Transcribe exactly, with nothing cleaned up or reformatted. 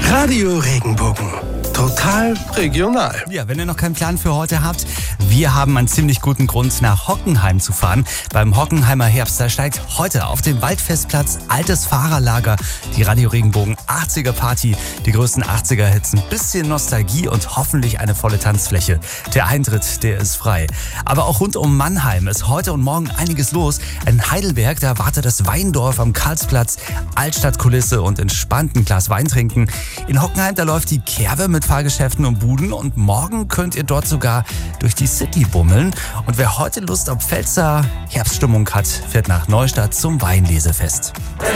Radio Regenbogen. Total regional. Ja, wenn ihr noch keinen Plan für heute habt, wir haben einen ziemlich guten Grund, nach Hockenheim zu fahren. Beim Hockenheimer Herbst, da steigt heute auf dem Waldfestplatz Altes Fahrerlager die Radio Regenbogen achtziger Party. Die größten achtziger-Hits, ein bisschen Nostalgie und hoffentlich eine volle Tanzfläche. Der Eintritt, der ist frei. Aber auch rund um Mannheim ist heute und morgen einiges los. In Heidelberg, da wartet das Weindorf am Karlsplatz, Altstadtkulisse und entspannt ein Glas Wein trinken. In Hockenheim, da läuft die Kerwe mit Fahrgeschäften und Buden und morgen könnt ihr dort sogar durch die City bummeln. Und wer heute Lust auf Pfälzer Herbststimmung hat, fährt nach Neustadt zum Weinlesefest.